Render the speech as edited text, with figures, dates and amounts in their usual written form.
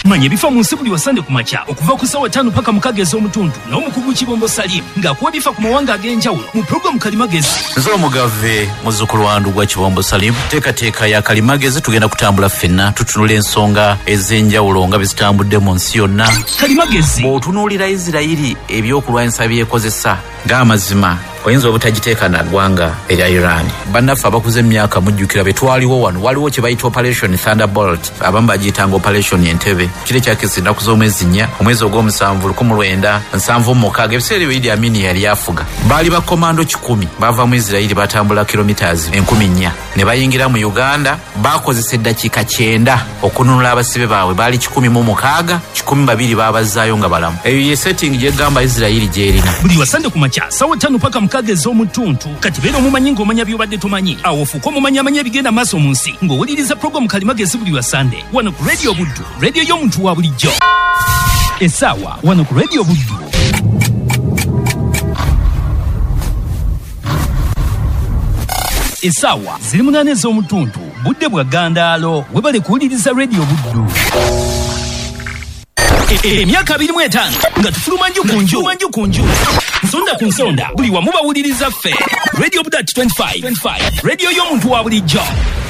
manya bifa mu nsi buli wasande ku makya okuva ku ssaawa 5 paka mukaaga ez'omutundu n'omukugu Kibombo Salim ng'akuwa bifa ku mawanga ag'enjawulo mu programu Kalimagezi. Nze omugave muzzukulu wandu gwa Kibombo Salim. Teekateeka ya Kalimagezi tugenda kutambula ffenna tutunula ensonga ez'enjawulo nga bizitambudde mu nsi yonna. Kalimagezi bw'otunuulira Isirayiri ebyokulwanyisa byekozesa ng'amazima oyinza obutagiteeka na ggwanga erya Iran. Bannaffe abakuze emyaka mujjukira be twaliwo wano waliwo kye bayita Operation Thunderbolt, abamu bagiyitanga Operation Entebbe. Kiri kyakisa ennaku z'omwezi 4 omwezi ogw'omusanvu 1976 ebiseera ebyo Idi Amin yali afuga. Baali bakomando 10 bava mu Isirayiri batambula kilometers 1000 ne bayingira mu Uganda. Bakozesa eddakiika 9 okununula abasibe baabwe baali 106, 12 babazaayo nga balamu. Eyo ye setting gye gamba Isirayiri gyerina. Buli wasande ku makya ssaawa 5 paka mukaaga ez'omutundu. Kati beera omumanyi ng'omanya by'obadde tomanyi. Awo ofuuka omumanyamanya ebigenda maaso mu nsi ng'owuliriza programu Kalimagezi buli wasande wano ku Radio Buddu, radio y'omuntu wa bulijjo. Essaawa wano ku Radio Buddu. Essaawa ziri 8 ez'omutundu budde bwa Gandaalo webale kuwuliriza Radio Buddu. Emyaka 25 nga tufuluma nju ku nju nsonda ku nsonda buli wamu bawuliriza ffe Radio Buddu 25 radio y'omuntu wa bulijjo.